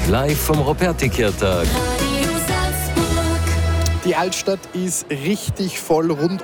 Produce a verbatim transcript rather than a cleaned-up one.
Live vom Ruperti-Kirtag. Die Altstadt ist richtig voll. Rund